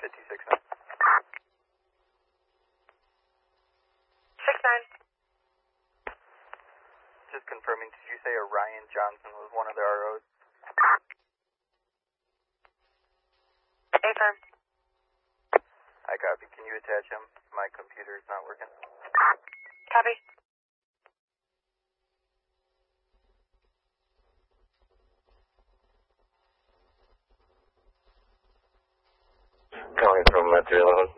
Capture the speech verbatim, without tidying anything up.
to two six nine. six nine. Just confirming, did you say Orion Johnson was one of the R Os? Affirm. I copy. Can you attach him? My computer is not working. Copy. Calling from uh, three eleven.